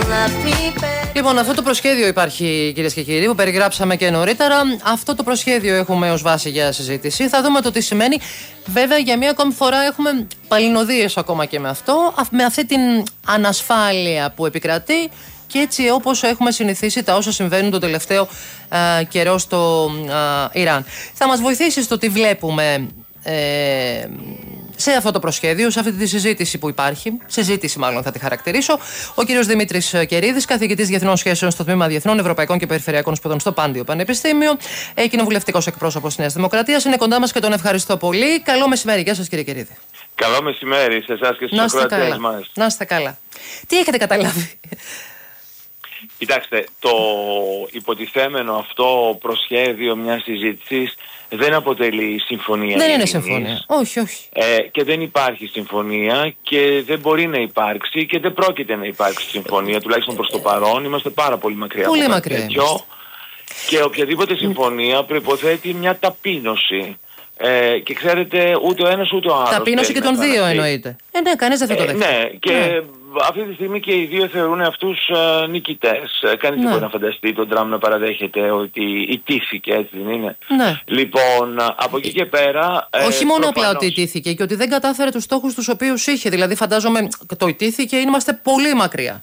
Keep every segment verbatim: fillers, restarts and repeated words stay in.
Λοιπόν, αυτό το προσχέδιο υπάρχει, κυρίες και κύριοι, που περιγράψαμε και νωρίτερα. Αυτό το προσχέδιο έχουμε ως βάση για συζήτηση. Θα δούμε το τι σημαίνει. Βέβαια, για μία ακόμη φορά έχουμε παλινοδίες ακόμα και με αυτό, με αυτή την ανασφάλεια που επικρατεί και έτσι όπως έχουμε συνηθίσει τα όσα συμβαίνουν το τελευταίο α, καιρό στο α, Ιράν. Θα μας βοηθήσει στο τι βλέπουμε ε, σε αυτό το προσχέδιο, σε αυτή τη συζήτηση που υπάρχει, συζήτηση μάλλον θα τη χαρακτηρίσω, ο κύριος Δημήτρης Κερίδης, καθηγητής Διεθνών Σχέσεων στο Τμήμα Διεθνών, Ευρωπαϊκών και Περιφερειακών Σπουδών στο Πάντιο Πανεπιστήμιο, κοινοβουλευτικός εκπρόσωπος της Νέας Δημοκρατίας, είναι κοντά μας και τον ευχαριστώ πολύ. Καλό μεσημέρι, γεια σας κύριε Κερίδη. Καλό μεσημέρι σε εσάς και στους ακροατές μας. Να είστε καλά. Τι έχετε καταλάβει? Κοιτάξτε, το υποτιθέμενο αυτό προσχέδιο μιας συζήτησης δεν αποτελεί συμφωνία. Δεν είναι συμφωνία. Όχι, όχι. Ε, και δεν υπάρχει συμφωνία και δεν μπορεί να υπάρξει και δεν πρόκειται να υπάρξει συμφωνία, τουλάχιστον προς το παρόν. Είμαστε πάρα πολύ μακριά πολύ από μακριά τέτοιο. Και οποιαδήποτε συμφωνία προϋποθέτει μια ταπείνωση. Ε, και ξέρετε, ούτε ο ένας ούτε ο άλλος. Ταπείνωση και των δύο εννοείται. Ε, ναι, κανείς δεν θα το δεχτεί. Ε, ναι, και ναι. Αυτή τη στιγμή και οι δύο θεωρούν αυτούς uh, νικητές. Κανείς ναι. δεν μπορεί να φανταστεί τον Τραμπ να παραδέχεται ότι ιτήθηκε, έτσι δεν είναι? Ναι. Λοιπόν, από εκεί και πέρα... Όχι ε, μόνο προφανώς... απλά ότι ιτήθηκε και ότι δεν κατάφερε τους στόχους τους οποίους είχε. Δηλαδή φαντάζομαι το ιτήθηκε, είμαστε πολύ μακριά.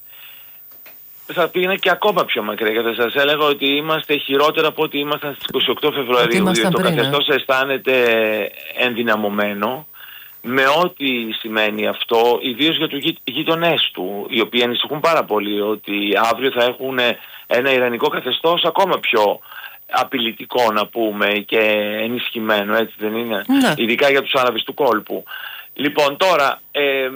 Θα πήγαινε και ακόμα πιο μακριά και θα σας έλεγα ότι είμαστε χειρότερα από ό,τι ήμασταν στις είκοσι οκτώ Φεβρουαρίου. Διότι το καθεστώς ε. αισθάνεται ενδυναμωμένο με ό,τι σημαίνει αυτό, ιδίως για τους γείτονές του, οι οποίοι ανησυχούν πάρα πολύ ότι αύριο θα έχουν ένα ιρανικό καθεστώς ακόμα πιο απειλητικό, να πούμε, και ενισχυμένο, έτσι δεν είναι? Ναι. Ειδικά για τους Άραβες του κόλπου. Λοιπόν, τώρα, ε,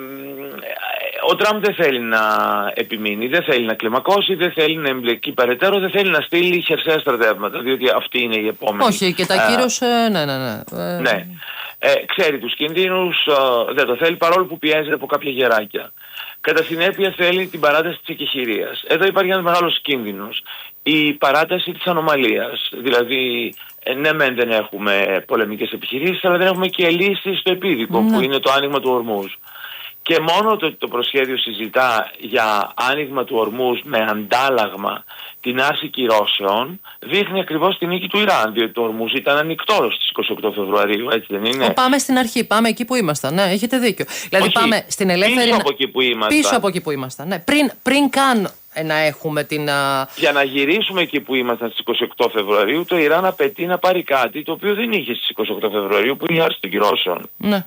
ο Τραμπ δεν θέλει να επιμείνει, δεν θέλει να κλιμακώσει, δεν θέλει να εμπλεκεί περαιτέρω, δεν θέλει να στείλει χερσαία στρατεύματα, διότι αυτή είναι η επόμενη. Όχι, και τα κύρωσε, ναι, ναι, ναι. Ναι. Ε, ξέρει τους κινδύνους, ε, δεν το θέλει, παρόλο που πιέζεται από κάποια γεράκια. Κατά συνέπεια θέλει την παράταση της εκεχηρίας. Εδώ υπάρχει ένας μεγάλος κίνδυνος. Η παράταση της ανομαλίας. Δηλαδή, ε, ναι μεν δεν έχουμε πολεμικές επιχειρήσεις, αλλά δεν έχουμε και λύσεις στο επίδικο, mm. που είναι το άνοιγμα του Ορμούζ. Και μόνο το, το προσχέδιο συζητά για άνοιγμα του Ορμούζ με αντάλλαγμα την άρση κυρώσεων, δείχνει ακριβώς την νίκη του Ιράν, διότι το Ορμούζ ήταν ανοιχτό στις είκοσι οκτώ Φεβρουαρίου, έτσι δεν είναι? Ο, πάμε στην αρχή, πάμε εκεί που ήμασταν, ναι, έχετε δίκιο. Δηλαδή όχι, πάμε στην ελεύθερη... Πίσω από εκεί που ήμασταν. Πίσω από εκεί που ήμασταν, ναι. Πριν, πριν καν να έχουμε την... Για να γυρίσουμε εκεί που ήμασταν στις είκοσι οκτώ Φεβρουαρίου, το Ιράν απαιτεί να πάρει κάτι το οποίο δεν είχε στις είκοσι οκτώ Φεβρουαρίου, που είναι η άρση των κυρώσεων. Ναι.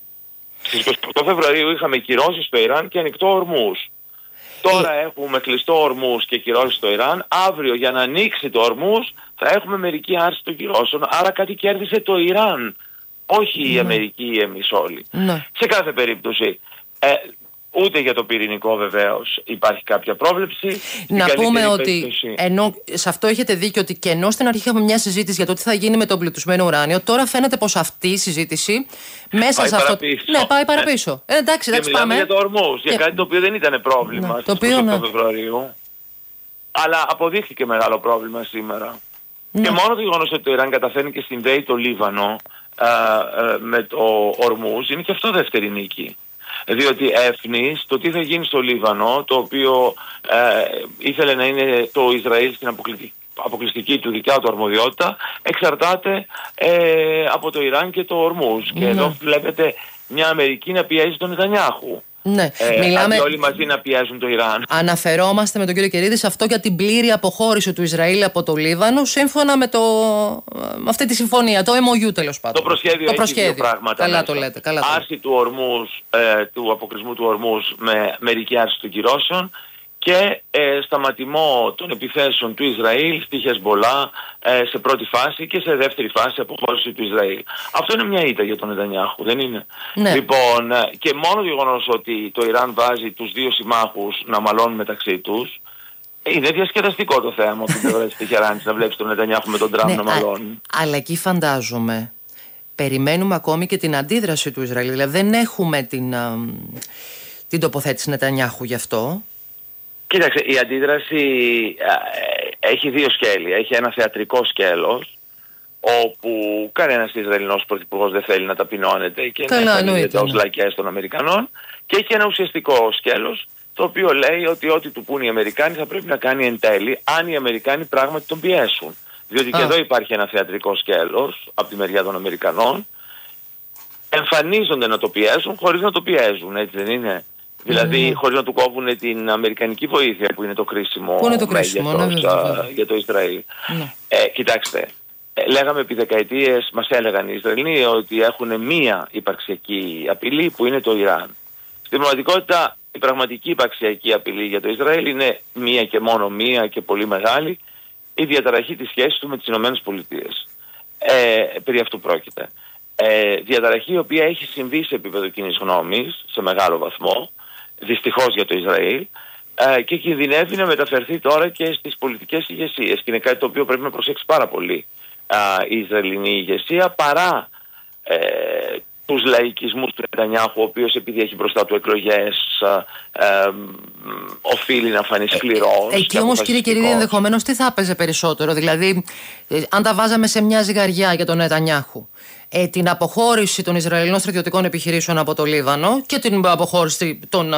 Στις είκοσι οκτώ Φεβρουαρίου είχαμε κυρώσεις στο Ιράν και ανοιχτό Ορμούζ. Τώρα ε... έχουμε κλειστό Ορμούζ και κυρώσεις στο Ιράν. Αύριο, για να ανοίξει το Ορμούζ, θα έχουμε μερική άρση των κυρώσεων. Άρα κάτι κέρδισε το Ιράν, όχι ναι. η Αμερική ή εμείς όλοι. Ναι. Σε κάθε περίπτωση. Ε, Ούτε για το πυρηνικό βεβαίως υπάρχει κάποια πρόβλεψη. Να πούμε ότι ενώ σε αυτό έχετε δίκιο, ότι και ενώ στην αρχή είχαμε μια συζήτηση για το τι θα γίνει με το εμπλουτισμένο ουράνιο, τώρα φαίνεται πως αυτή η συζήτηση μέσα πάει σε αυτό. Παραπίσω. Ναι, πάει παραπίσω. Ε, εντάξει, εντάξει, και πάμε. για το Ορμούζ, για κάτι το οποίο δεν ήταν πρόβλημα ναι, στις είκοσι οκτώ Φεβρουαρίου. Αλλά αποδείχθηκε μεγάλο πρόβλημα σήμερα. Ναι. Και μόνο το γεγονός ότι το Ιράν καταφέρνει και συνδέει το Λίβανο α, α, με το Ορμούζ είναι και αυτό δεύτερη νίκη. Διότι έφνης το τι θα γίνει στο Λίβανο, το οποίο ε, ήθελε να είναι το Ισραήλ στην αποκλειστική, αποκλειστική του δικιά του αρμοδιότητα, εξαρτάται ε, από το Ιράν και το Ορμούζ. Ναι. Και εδώ βλέπετε μια Αμερική να πιέζει τον Νετανιάχου. Ναι, ε, μιλάμε... αντί όλοι μαζί να πιέζουν το Ιράν. Αναφερόμαστε με τον κύριο Κερίδη σε αυτό για την πλήρη αποχώρηση του Ισραήλ από το Λίβανο, σύμφωνα με, το... με αυτή τη συμφωνία, το εμ ο γιου τέλος πάντων. Το προσχέδιο, το έχει δύο πράγματα. Καλά μέσα. το λέτε. Καλά άρση του Ορμούζ, ε, του αποκλεισμού του Ορμούζ με μερική άρση των κυρώσεων και ε, σταματημό των επιθέσεων του Ισραήλ στη Χεσμολάχ ε, σε πρώτη φάση και σε δεύτερη φάση αποχώρηση του Ισραήλ. Αυτό είναι μια ήττα για τον Νετανιάχου, δεν είναι? Ναι. Λοιπόν, ε, και μόνο το γεγονός ότι το Ιράν βάζει τους δύο συμμάχους να μαλώνουν μεταξύ τους, είναι διασκεδαστικό το θέμα από την πλευρά της Τεχεράνης να βλέπεις τον Νετανιάχου με τον Τραμπ ναι, να μαλώνει. Αλλά εκεί φαντάζομαι περιμένουμε ακόμη και την αντίδραση του Ισραήλ. Δηλαδή δεν έχουμε την, α, την τοποθέτηση Νετανιάχου γι' αυτό. Κοίταξε, η αντίδραση ε, έχει δύο σκέλη. Έχει ένα θεατρικό σκέλος, όπου κανένας Ισραηλινός πρωθυπουργός δεν θέλει να ταπεινώνεται και καλά, να εμφανίζεται ως λακές των Αμερικανών, και έχει ένα ουσιαστικό σκέλος, το οποίο λέει ότι ό,τι του πούν οι Αμερικάνοι θα πρέπει να κάνει εν τέλει, αν οι Αμερικάνοι πράγματι τον πιέσουν. Διότι και εδώ υπάρχει ένα θεατρικό σκέλος από τη μεριά των Αμερικανών. Εμφανίζονται να το πιέσουν χωρίς να το πιέζουν, έτσι δεν είναι? Mm. Δηλαδή χωρίς να του κόβουν την αμερικανική βοήθεια που είναι το κρίσιμο, είναι το κρίσιμο μέγεθος ναι, για το Ισραήλ. Mm. Ε, κοιτάξτε, ε, λέγαμε επί δεκαετίες, μας έλεγαν οι Ισραηλοί ότι έχουν μία υπαρξιακή απειλή που είναι το Ιράν. Στην πραγματικότητα η πραγματική υπαρξιακή απειλή για το Ισραήλ είναι μία και μόνο μία και πολύ μεγάλη, η διαταραχή της σχέσης του με τις Ηνωμένες Πολιτείες. Ε, περί αυτού πρόκειται. Ε, διαταραχή η οποία έχει συμβεί σε επίπεδο κοινής γνώμης σε μεγάλο βαθμό, δυστυχώς για το Ισραήλ, ε, και κινδυνεύει να μεταφερθεί τώρα και στις πολιτικές ηγεσίες. Και είναι κάτι το οποίο πρέπει να προσέξει πάρα πολύ ε, η Ισραηλινή ηγεσία, παρά ε, τους λαϊκισμούς του Νετανιάχου, ο οποίος επειδή έχει μπροστά του εκλογές ε, ε, οφείλει να φανεί σκληρός. Ε, εκεί όμως, κύριε Κυρίδη, ενδεχομένως τι θα έπαιζε περισσότερο? Δηλαδή, ε, αν τα βάζαμε σε μια ζυγαριά για τον Νετανιάχου, ε, την αποχώρηση των Ισραηλινών στρατιωτικών επιχειρήσεων από το Λίβανο και την αποχώρηση των,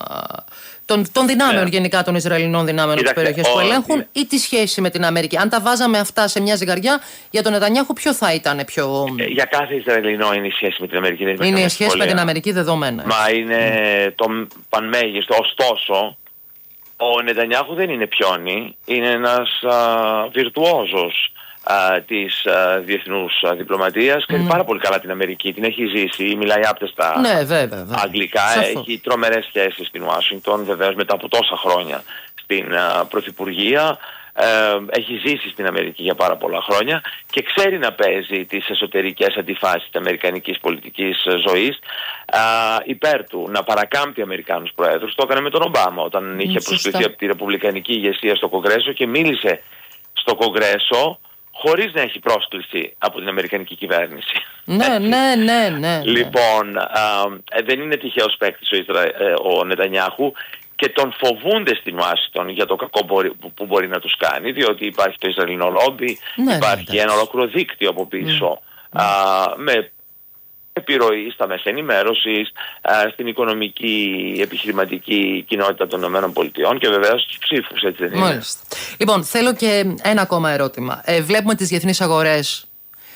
των, των δυνάμεων, yeah. γενικά των Ισραηλινών δυνάμεων από τις περιοχές που ελέγχουν, yeah. ή τη σχέση με την Αμερική. Αν τα βάζαμε αυτά σε μια ζυγαριά, για τον Νετανιάχου ποιο θα ήταν πιο... Ε, για κάθε Ισραηλινό είναι η σχέση με την Αμερική. Δεν είναι η σχέση σχόλια. με την Αμερική δεδομένα. Μα είναι mm. το πανμέγιστο. Ωστόσο, ο Νετανιάχου δεν είναι πιόνι. Είναι ένας α, βιρτουόζος α, της α, διεθνούς α, διπλωματίας. Ξέρει mm. πάρα πολύ καλά την Αμερική. Την έχει ζήσει. Μιλάει άπτεστα ναι, βέβαια, βέβαια. αγγλικά. Σαφώς. Έχει τρομερές σχέσεις στην Ουάσιγκτον, βεβαίως μετά από τόσα χρόνια στην α, Πρωθυπουργία. Ε, έχει ζήσει στην Αμερική για πάρα πολλά χρόνια και ξέρει να παίζει τις εσωτερικές αντιφάσεις της αμερικανικής πολιτικής ζωής ε, υπέρ του, να παρακάμπτει Αμερικάνους προέδρους. Το έκανε με τον Ομπάμα όταν είχε προσκληθεί από τη ρεπουμπλικανική ηγεσία στο Κογκρέσο και μίλησε στο Κογκρέσο χωρίς να έχει πρόσκληση από την αμερικανική κυβέρνηση. Ναι, ναι, ναι, ναι. Λοιπόν, ε, δεν είναι τυχαίος παίκτης ο, Ισρα... ε, ο Νετανιάχου. Και τον φοβούνται στην Ουάσιγκτον για το κακό που μπορεί να τους κάνει, διότι υπάρχει το Ισραηλινό λόμπι, ναι, υπάρχει ναι, ένα ολόκληρο δίκτυο από πίσω, ναι. α, με επιρροή στα μέσα ενημέρωσης, α, στην οικονομική, επιχειρηματική κοινότητα των ΗΠΑ και βεβαίως στους ψήφους, έτσι δεν είναι? Μάλιστα. Λοιπόν, θέλω και ένα ακόμα ερώτημα. Ε, βλέπουμε τις διεθνείς αγορές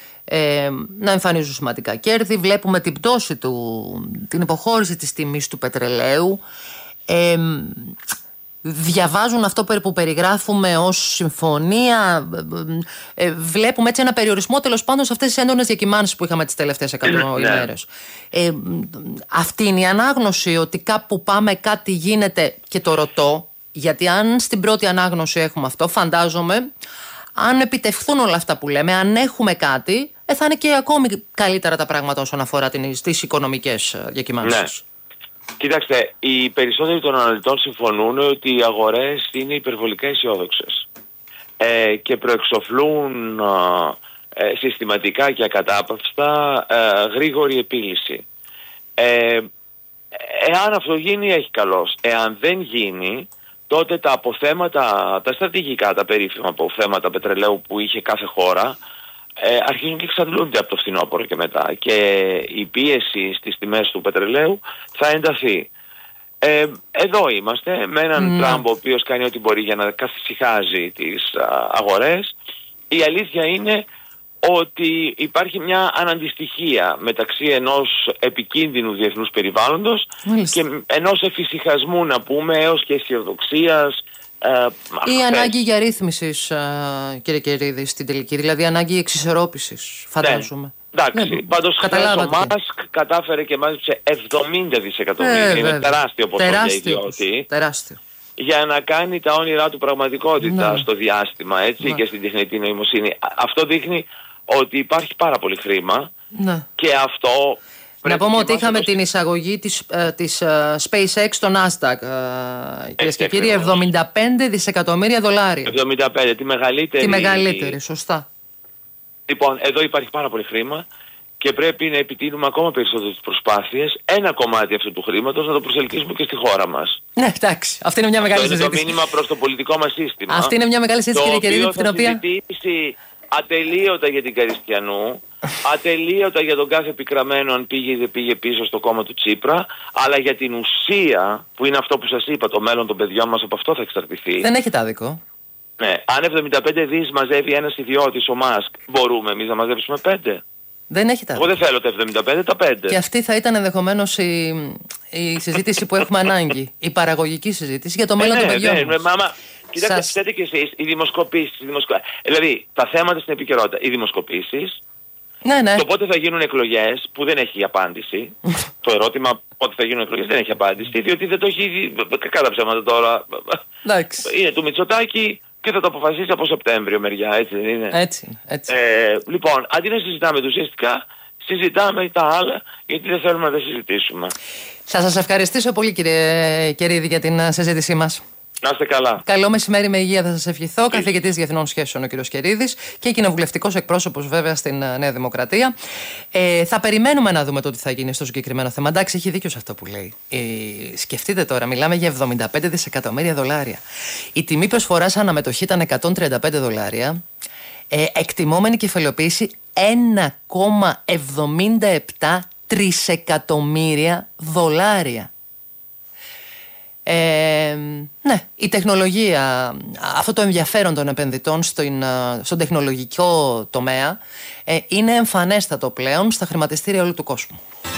Ε, να εμφανίζουν σημαντικά κέρδη, βλέπουμε την πτώση του, την υποχώρηση της τιμής του πετρελαίου. Ε, διαβάζουν αυτό που περιγράφουμε ως συμφωνία, ε, βλέπουμε έτσι ένα περιορισμό τέλος πάντων σε αυτές τις έντονες διακυμάνσεις που είχαμε τις τελευταίες εκατό ημέρες. Ε, αυτή είναι η ανάγνωση ότι κάπου πάμε, κάτι γίνεται, και το ρωτώ γιατί αν στην πρώτη ανάγνωση έχουμε αυτό, φαντάζομαι αν επιτευχθούν όλα αυτά που λέμε, αν έχουμε κάτι, ε, θα είναι και ακόμη καλύτερα τα πράγματα όσον αφορά τις οικονομικές διακυμάνσεις. Ναι. Κοιτάξτε, οι περισσότεροι των αναλυτών συμφωνούν ότι οι αγορές είναι υπερβολικά αισιόδοξες ε, και προεξοφλούν ε, συστηματικά και ακατάπαυστα ε, γρήγορη επίλυση. Ε, εάν αυτό γίνει, έχει καλώς. Εάν δεν γίνει, τότε τα αποθέματα, τα στρατηγικά, τα περίφημα αποθέματα πετρελαίου που είχε κάθε χώρα, Ε, αρχίζουν και εξαντλούνται από το φθινόπωρο και μετά και η πίεση στις τιμές του πετρελαίου θα ενταθεί. Ε, εδώ είμαστε με έναν mm. Τραμπ ο οποίος κάνει ό,τι μπορεί για να καθησυχάζει τις α, αγορές. Η αλήθεια είναι ότι υπάρχει μια αναντιστοιχία μεταξύ ενός επικίνδυνου διεθνούς περιβάλλοντος mm. και ενός εφησυχασμού, να πούμε, έως και αισιοδοξίας. Ή η ανάγκη για ρύθμισης, κύριε Κερίδη, στην τελική, δηλαδή ανάγκη εξισορρόπησης, φαντάζομαι. Ναι, εντάξει, ναι, πάντως χθες ο Μάσκ κατάφερε και μάζεψε εβδομήντα δισεκατομμύρια, ε, είναι τεράστιο ποσό για ιδιώτη, τεράστιο. για να κάνει τα όνειρά του πραγματικότητα, ναι, στο διάστημα, έτσι, ναι, και στην τεχνητή νοημοσύνη. Αυτό δείχνει ότι υπάρχει πάρα πολύ χρήμα, ναι, και αυτό... Να πούμε ότι είχαμε την εισαγωγή της, ε, της ε, SpaceX στο Nasdaq, ε, κυρίες και κύριοι, εβδομήντα πέντε δισεκατομμύρια δολάρια. εβδομήντα πέντε, τη μεγαλύτερη. Τη μεγαλύτερη, σωστά. Λοιπόν, εδώ υπάρχει πάρα πολύ χρήμα και πρέπει να επιτείνουμε ακόμα περισσότερες προσπάθειες. Ένα κομμάτι αυτού του χρήματος να το προσελκύσουμε και στη χώρα μας. Ναι, εντάξει. Αυτή είναι μια μεγάλη συζήτηση. Αυτό είναι το μήνυμα προς το πολιτικό μας σύστημα. Αυτή είναι μια μεγάλη συζήτηση, κύριε Κερίδη, την οποία... συζητήσει ατελείωτα για την Καριστιανού, ατελείωτα για τον κάθε πικραμένο αν πήγε ή δεν πήγε πίσω στο κόμμα του Τσίπρα, αλλά για την ουσία, που είναι αυτό που σας είπα, το μέλλον των παιδιών μας από αυτό θα εξαρτηθεί. Δεν έχετε άδικο. Ναι, αν εβδομήντα πέντε δις μαζεύει ένας ιδιώτης, ο Μάσκ, μπορούμε εμείς να μαζέψουμε πέντε. Δεν έχετε άδικο. Εγώ δεν θέλω τα εβδομήντα πέντε, τα πέντε. Και αυτή θα ήταν ενδεχομένως η, η συζήτηση που έχουμε ανάγκη. Η παραγωγική συζήτηση για το μέλλον ναι, των παιδιών ναι, μας. ναι, μάμα. Κοιτάξτε, Σας... ξέρετε κι εσείς, οι δημοσκοπήσεις, οι δημοσκο... δηλαδή τα θέματα στην επικαιρότητα, οι δημοσκοπήσεις, ναι, ναι. το πότε θα γίνουν εκλογές, που δεν έχει απάντηση, το ερώτημα πότε θα γίνουν εκλογές δεν έχει απάντηση, διότι δεν το έχει, κατά ψέματα τώρα, είναι του Μητσοτάκη και θα το αποφασίσει από Σεπτέμβριο μεριά, έτσι δεν είναι. Έτσι, έτσι. Ε, λοιπόν, αντί να συζητάμε ουσιαστικά, συζητάμε τα άλλα, γιατί δεν θέλουμε να τα συζητήσουμε. Θα σας ευχαριστήσω πολύ κύριε Κερίδη για την συζήτησή μας. Να είστε καλά. Καλό μεσημέρι με υγεία θα σας ευχηθώ. Καθηγητής Διεθνών Σχέσεων ο κύριος Κερίδης και κοινοβουλευτικός εκπρόσωπος βέβαια στην Νέα Δημοκρατία. Ε, θα περιμένουμε να δούμε το τι θα γίνει στο συγκεκριμένο θέμα. Εντάξει, έχει δίκιο σε αυτό που λέει. Ε, σκεφτείτε τώρα, μιλάμε για εβδομήντα πέντε δισεκατομμύρια δολάρια. Η τιμή προσφοράς αναμετοχή ήταν εκατόν τριάντα πέντε δολάρια. Ε, εκτιμόμενη κεφαλαιοποίηση ένα κόμμα εβδομήντα επτά τρισεκατομμύρια δολάρια. Ε, ναι, η τεχνολογία, αυτό το ενδιαφέρον των επενδυτών στον, στον τεχνολογικό τομέα ε, είναι εμφανέστατο πλέον στα χρηματιστήρια όλου του κόσμου.